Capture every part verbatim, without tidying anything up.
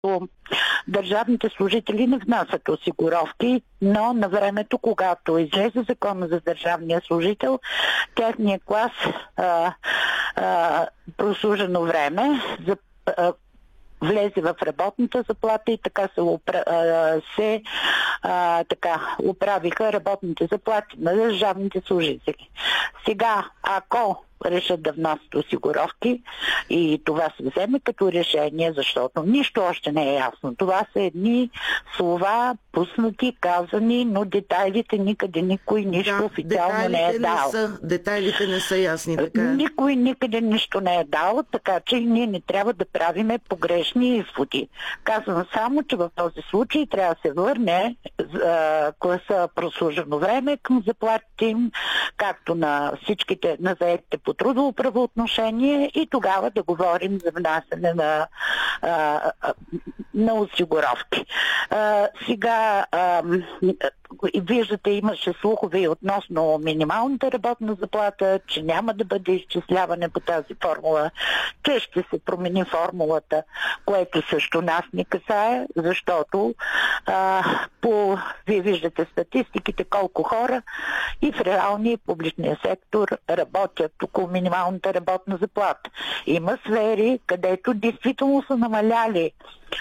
държавните служители не внасят осигуровки, но на времето, когато излезе закона за държавния служител, техният клас а, а, прослужено време за а, влезе в работната заплата и така се, упра... се а, така, оправиха работните заплати на държавните служители. Сега, ако решат да внасят осигуровки и това се вземе като решение, защото нищо още не е ясно. Това са едни слова, пуснати, казани, но детайлите никъде никой нищо да, официално не е дал. Не са, детайлите не са ясни, така. Никой никъде нищо не е дал, така че ние не трябва да правиме погрешни изводи. Казвам само, че в този случай трябва да се върне а, класа прослужено време към заплатите им, както на всичките, на заетите по трудово правоотношение, и тогава да говорим за внасяне на, а, на осигуровки. А, сега а, виждате, имаше слухове и относно минималната работна заплата, че няма да бъде изчисляване по тази формула, че ще се промени формулата, което също нас не касае, защото а, по, вие виждате статистиките колко хора и в реалния и публичния сектор работят около минималната работна заплата. Има сфери, където действително са намаляли.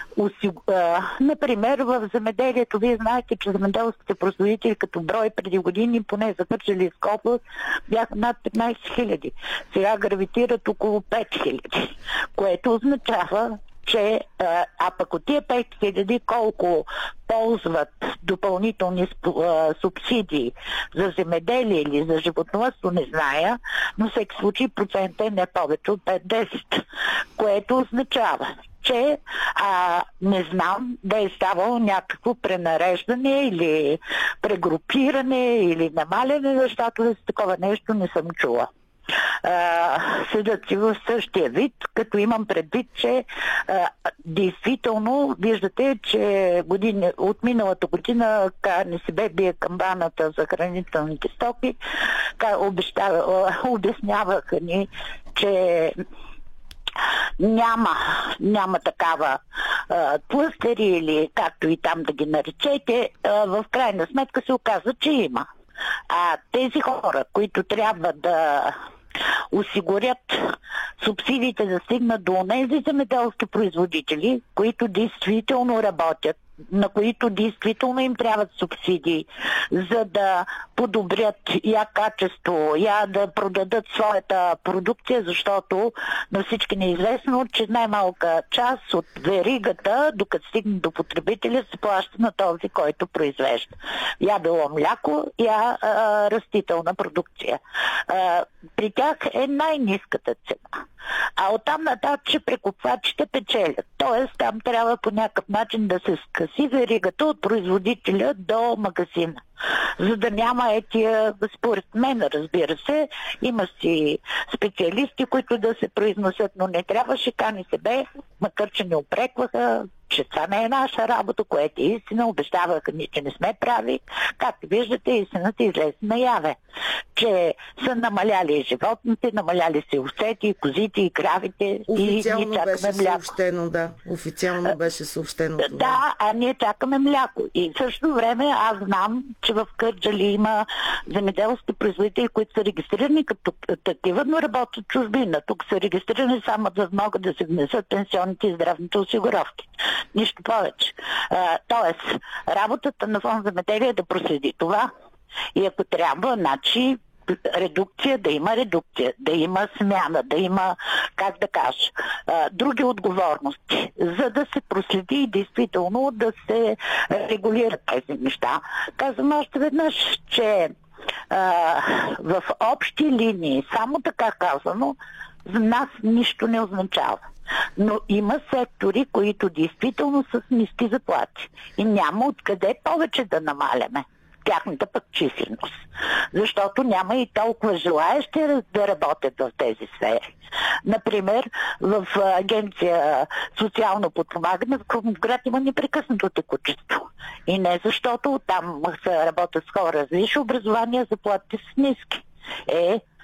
Например, в земеделието, вие знаете, че земеделските производители като брой преди години, поне за Кърджалийска област, бяха над петнайсет хиляди. Сега гравитират около пет хиляди, което означава, че а пък от тия пет хиляди колко ползват допълнителни субсидии за земеделие или за животновъдство, не зная, но всеки случай процент е не повече от пет до десет, което означава, че а, не знам да е ставало някакво пренареждане или прегрупиране или намаляне, защото за такова нещо не съм чула. Uh, седат си в същия вид, като имам предвид, че uh, действително виждате, че години, от миналата година КНСБ бие камбаната за хранителните стоки, обещава, обясняваха ни, че Няма, няма такава а, тлъстери или както и там да ги наречете. А, в крайна сметка се оказа, че има. А тези хора, които трябва да осигурят субсидиите да стигнат до онези земеделски производители, които действително работят, на които действително им трябват субсидии, за да подобрят я качество, я да продадат своята продукция, защото на всички не е известно, че най-малка част от веригата, докато стигне до потребителя, се плаща на този, който произвежда. Я било мляко, я а, растителна продукция. А, при тях е най-ниската цена. А оттам нататък прекупвачите печелят. Тоест там трябва по някакъв начин да се скъси веригата от производителя до магазина. За да няма етия, според мен, разбира се, има си специалисти, които да се произносят, но не трябваше КНСБ, макар че не упрекваха, че това не е наша работа, което е истина, обещаваха ни, че не сме прави. Както виждате, истината излезе наяве, че са намаляли животните, намаляли се овцете, и козите, и кравите. Официално и ние чакаме беше мляко. съобщено, да. Официално беше съобщено това. Да, а ние чакаме мляко. И в същото време аз знам, че в Кърджали има земеделски производители, които са регистрирани като такива, но работят чужбина. Тук са регистрирани само да могат да се внесат пенсионните и здравните осигуровки. Нищо повече. А, тоест, работата на фонд земеделие е да проследи това. И ако трябва, значи редукция, да има редукция, да има смяна, да има, как да кажа, други отговорности, за да се проследи и действително да се регулират тези неща. Казвам още веднъж, че а, в общи линии, само така казано, за нас нищо не означава. Но има сектори, които действително са с ниски заплати. И няма откъде повече да намаляме тяхната пък численост. Защото няма и толкова желаещи да работят в тези сфери. Например, в агенция социално подпомагане в Крумовград има непрекъснато текучество. И не защото там се работят с хора с висше образование, заплатите са ниски. Е,